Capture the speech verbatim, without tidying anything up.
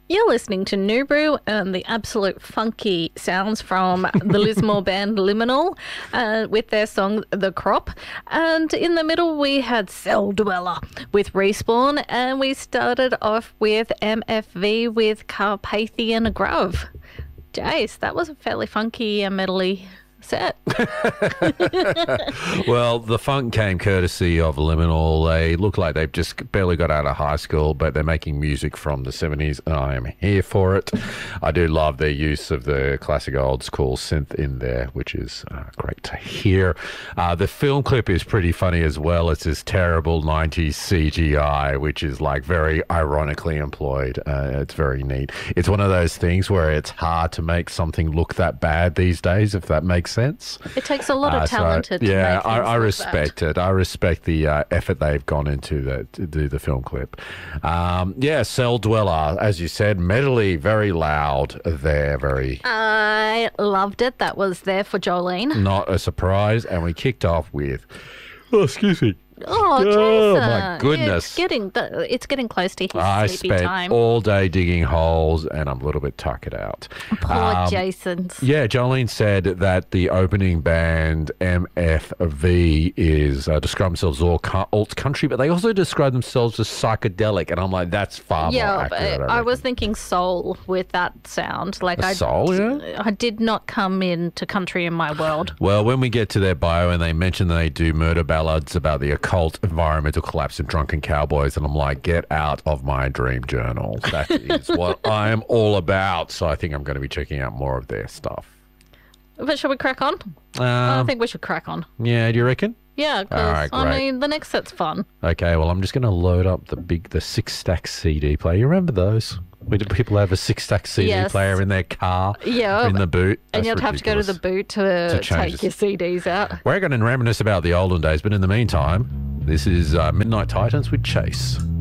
You're listening to New Brew and the absolute funky sounds from the Lismore band Liminal uh, with their song The Crop. And in the middle we had Cell Dweller with Respawn, and we started off with M F V with Carpathian Grove. Jace, that was a fairly funky and metally set. Well, the funk came courtesy of Liminal. They look like they've just barely got out of high school, but they're making music from the seventies, and I am here for it. I do love their use of the classic old school synth in there, which is uh, great to hear. Uh, the film clip is pretty funny as well. It's this terrible nineties C G I, which is like very ironically employed. Uh, it's very neat. It's one of those things where it's hard to make something look that bad these days, if that makes sense. It takes a lot of Uh, talent so, to yeah, make I, things I like respect that. it. I respect the uh, effort they've gone into the, to do the film clip. Um, yeah, Cell Dweller, as you said, medley, very loud there, very I loved it. That was there for Jolene. not a surprise. And we kicked off with, oh, excuse me. Oh, Oh, Jason. my goodness. It's getting, it's getting close to his I sleepy spent time. all day digging holes, and I'm a little bit tuckered out. Poor Um, Jason's. Yeah, Jolene said that the opening band M F V is uh, describe themselves as all cu- alt country, but they also describe themselves as psychedelic, and I'm like, that's far Yeah, more accurate. but I, I was reckon. thinking soul with that sound. Like A I, soul, yeah? I did not come into country in my world. Well, when we get to their bio and they mention that they do murder ballads about the occult, environmental collapse, and drunken cowboys, and I'm like, get out of my dream journal. That is what I'm all about. So I think I'm going to be checking out more of their stuff. But shall we crack on? I Um, think we should crack on. yeah, do you reckon? Yeah, because All right, I great. mean, the next set's fun. Okay, well, I'm just going to load up the big, the six stack C D player. You remember those? Where did people have a six stack C D Yes. player in their car? Yeah, in the boot. And That's you'd have to go to the ridiculous. boot to, To change take this. your C Ds out. We're going to reminisce about the olden days, but in the meantime, this is uh, Midnight Titans with Chase.